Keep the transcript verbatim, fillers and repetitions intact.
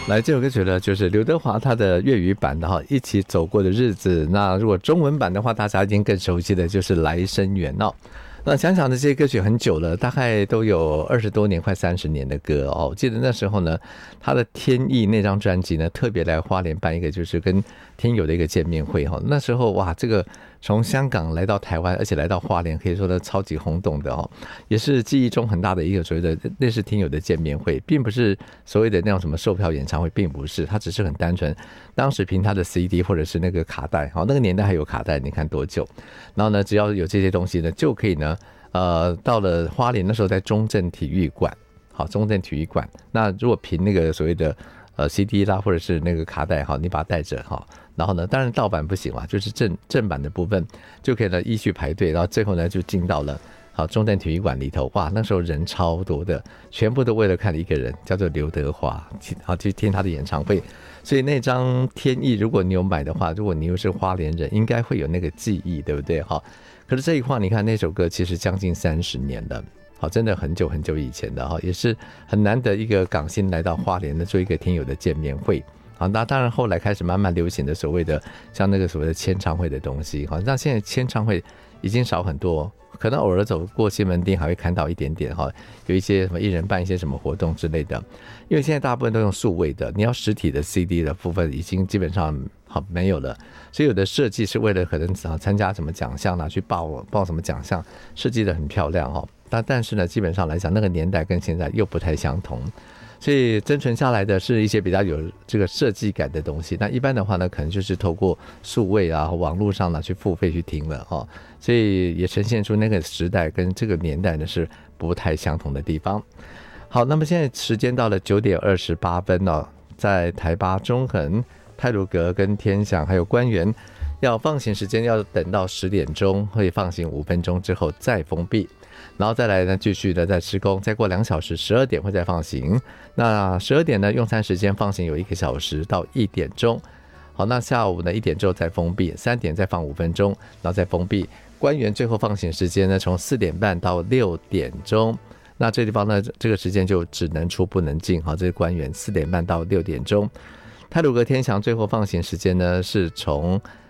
来，这首歌曲呢，就是刘德华他的粤语版的哈，一起走过的日子。那如果中文版的话，大家已经更熟悉的就是来生缘哦。那想想的这些歌曲很久了，大概都有二十多年，快三十年的歌哦。我记得那时候呢，他的天意那张专辑呢，特别来花莲办一个就是跟听友的一个见面会哈。那时候哇，这个从香港来到台湾，而且来到花莲，可以说呢超级轰动的哦，也是记忆中很大的一个所谓的那是听友的见面会，并不是所谓的那种什么售票演唱会，并不是，它只是很单纯，当时凭他的 C D 或者是那个卡带，好，那个年代还有卡带，你看多久？然后呢，只要有这些东西呢，就可以呢。呃，到了花莲那时候在中正体育馆，好，中正体育馆。那如果凭那个所谓的呃 C D 啦，或者是那个卡带，好，你把它带着哈，然后呢，当然盗版不行啦，就是正正版的部分就可以呢依序排队，然后最后呢就进到了好中正体育馆里头。哇，那时候人超多的，全部都为了看一个人，叫做刘德华，好去听他的演唱会。所以那张天意，如果你有买的话，如果你又是花莲人，应该会有那个记忆，对不对？哈。可是这一话，你看那首歌其实将近三十年了，好，真的很久很久以前的哈，也是很难得一个港星来到花莲的做一个听友的见面会。好，那当然后来开始慢慢流行的所谓的像那个所谓的签唱会的东西，好，那现在签唱会已经少很多，可能偶尔走过西门町还会看到一点点哈，有一些什么艺人办一些什么活动之类的，因为现在大部分都用数位的，你要实体的 C D 的部分已经基本上好没有了，所以有的设计是为了可能参加什么奖项啦，去报报什么奖项，设计的很漂亮哈，但但是呢，基本上来讲，那个年代跟现在又不太相同。所以珍存下来的是一些比较有这个设计感的东西，那一般的话呢，可能就是透过数位啊、网络上呢去付费去听了哈，所以也呈现出那个时代跟这个年代呢是不太相同的地方。好，那么现在时间到了九点二十八分哦，在台八中横、太鲁阁跟天祥还有官园，要放行时间要等到十点钟，会放行五分钟之后再封闭。然后再来呢，继续的再施工，再过两小时，十二点会再放行。那十二点呢，用餐时间放行有一个小时到一点钟。好，那下午呢一点之后再封闭，三点再放五分钟，然后再封闭。官园最后放行时间呢，从四点半到六点钟。那这地方呢，这个时间就只能出不能进。好，这是官园四点半到六点钟。太鲁阁天祥最后放行时间呢，是从